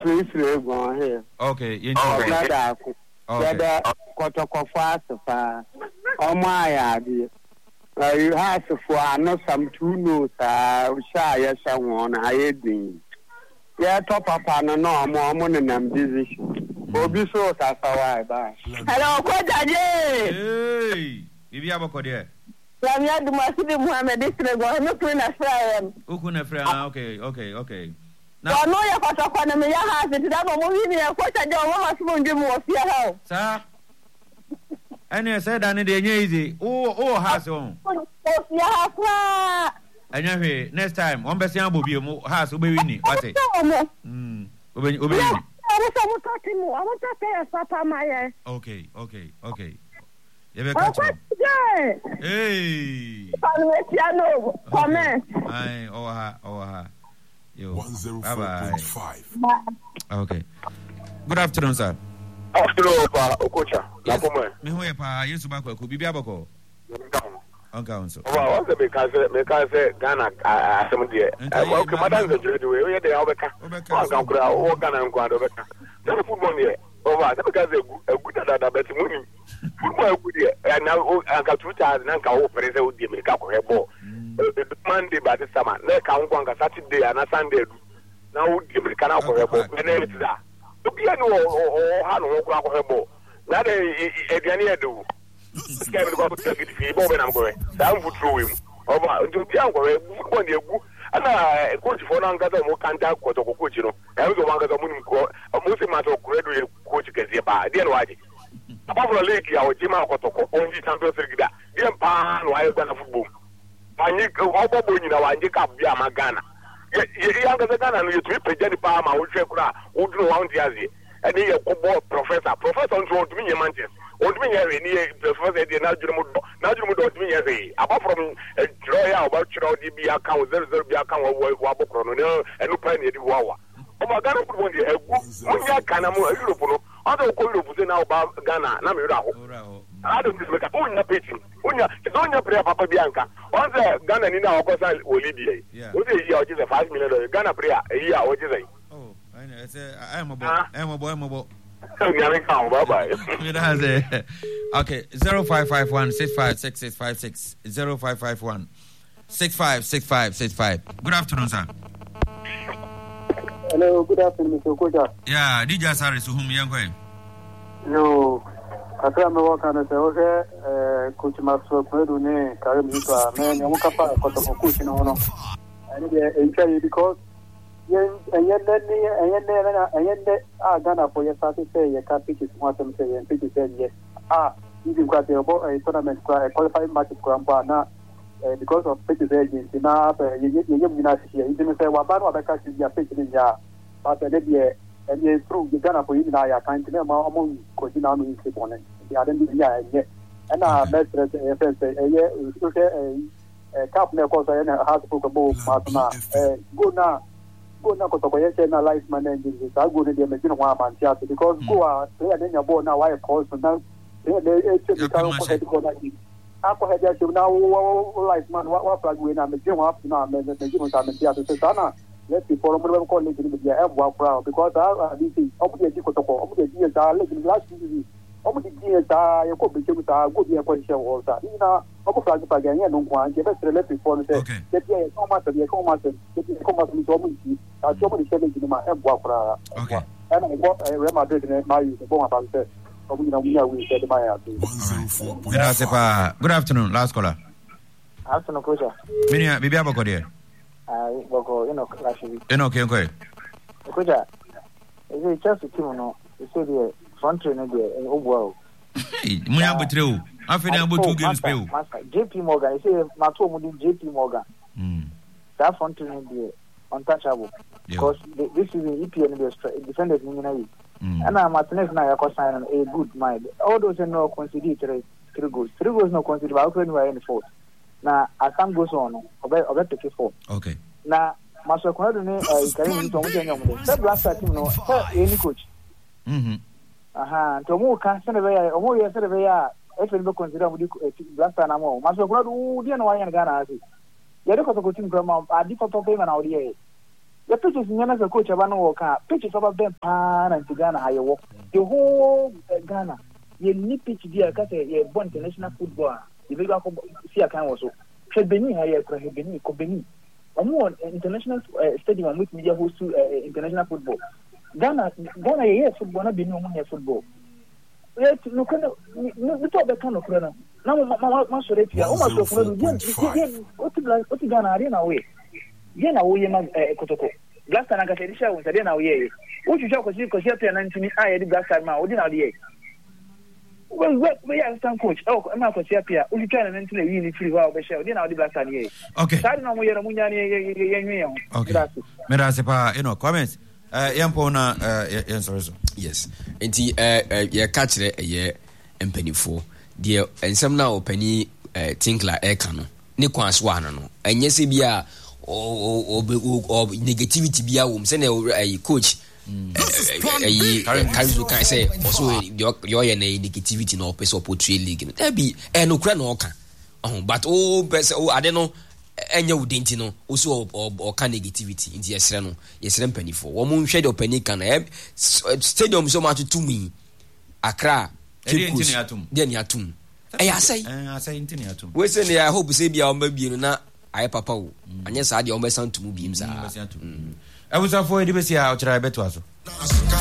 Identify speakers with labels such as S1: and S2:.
S1: please go here.
S2: Okay, you
S1: know. Whether Kotoko Fafa or my idea. You have for no some two notes, shy as someone I had been. Yeah, top up on no more money than busy. Bobby so that's how I buy. Hello, Kota.
S2: Hey, if you have a code here.
S1: I'm not the Muslim Muhammad district, but I'm not doing a friend.
S2: Ukuna friend, okay.
S1: Now, no, you're got a corner, may I have it? I'm moving here. What I don't want to do more, here.
S2: Sir, and I said, I need easy. Oh, has on.
S1: Yeah,
S2: and next time, one best young will be has to be winning. What's it? Okay. You have a catch. Hey.
S1: Comment.
S2: I over.
S3: 104.5.
S2: Okay. Good afternoon, sir.
S4: Afternoon, Okocha.
S2: Me who pa Yesu ba kwaku bibia bako. Onka so.
S4: Wa se me ka se Ghana asem de. Okay, madam the trade we we dey obeka. Onka kura o Ghana nkwa do beka. The football here. Over, se me ka se egu da bet muni. Football egu de na anka 2000 na nka o pere se o di America ko hebo. Monday by this summer, let count on Saturday and Sunday. Now, the American alcohol, and then it's that. To be a no or alcohol. Now, Ediania do. Kevin got to take it to Bob and I'm going. Down for through him. Over to the uncle, and I coach for Nanga more contact with the coach. You know, I was one of the moon call a Muslim matter of graduate coach gets here by the NYG. Above the lake, our Jim Alcotoko, only Champions League. The Empan, why is football? Anyị ọgbọgbọ nyina wa nje ka bia magana ye anga ze Ghana no ye tumi pagya ni pa ma wo hwe kura wo duro wa ndi azie ene ye kọbọ professor nso odumi nye manches odumi nye re ni professor de na dwuru mu do odumi nye re apart from draw ya about draw di bi aka 00 bi aka wa bokro no enu pa ni di wa o magana ku bo ndi egu munya kana mu Europe no odo ko Europe ze na oba Ghana na me raho I don't think we can pitching. Don't prayer Papa Bianca. Once Ghana Nina Okosa Olivia. What is your just $5 million Ghana prayer a year? What is it?
S2: Oh, I say I'm a boy.
S4: Bye-bye.
S2: Okay, 0551 656656 0551 656565. Good afternoon, sir.
S1: Hello, good afternoon, Mr. Okocha.
S2: Yeah, DJ Sari so whom young way.
S1: No. I am working as a coach Maxwell Pedune, Karim Hika, man, and Mukapa, coach in honor. And because and Ghana for your party say, you can't pitch it once and say, and pitch it yes. You've got a tournament, a qualified match of Grandpa now because of pitches agency. Now, you didn't say, well, I can't see your pitch in ya, but and you through the Ghana for you now, I can't remember among Codinano in Siponen. The other year, and I met a couple of course, I have to book a book, Martana. Go now, because of a life managing. I go to the American one man because go out there and your board now. I call so now. Alcohol had now life man. What plug we now? The gym up now, the gym time and theatre Sana. Let's be for a moment calling the air proud because I see obviously obviously last season. Almost the years I could be with a good year question also. Almost again, I don't want to get let before the get so much of the commerce, getting so many selling in my air
S2: okay.
S1: And I got a Real Madrid and my bomb about that. We said my
S2: good afternoon, last caller.
S1: Afternoon, coach.
S2: Minia, Bibia Boko. Okay.
S1: Coach, is it just a team? No, you said the front trainer there in Obuao.
S2: Munya Betreu. I feel about 2 games.
S1: JP Morgan, you say, Mato JP Morgan. That front trainer there, untouchable. Because this is the EPN defenders in and I'm Martinez now sign a good mind. All those no consider 3 goals. 3 goals no consider anywhere in fourth. Now as time goes on, I'll take it 4.
S2: Okay.
S1: Now Master Corona carrying to the last team no any coach. To move can send away or more yesterday. If you consider last time I'm all Master Corona, who didn't know I am Ghana. You're the coaching from a different payment out here.
S3: the pitches in as a coach of an worker, pitches of a Ben Pan and to Ghana, how you walk. The whole Ghana, you need pitch dear, because you're born international football. The big see a can also. Beni, I have Beni, Kobeni. More international stadium with media host to international football. Ghana, yes, football, not be no more football. Let's look at the top kind of runner. Now, my sorry, almost what Ghana arena away. Yen away, Kotoko. Last time I got a show with Adena away. What you talk because you're 19, I had the last time out, didn't I? Well, we have some coach. Oh, I'm not here. We try and mentally really free while the show. Then I'll be back on here.
S2: Okay.
S3: I don't know where I'm
S2: okay. Merasepa, comments. Yampona,
S5: yes. And you catch it a year and penny for dear, and some now penny think like air cannon. Niquas one, and yes, be a or negativity be a woman, send a coach. Can say also your negativity no person portray league there be no cran oka but I don't know enya udenti no also or can negativity in the yesre no yesre penny for wo mun hwe de penny can stadium so much to me Accra then yatum I say intini atum we say I hope say bia o ma bi no na aye papa wo anya sa de o be san to mu bi im sa
S2: I was for the best year, I'll try better.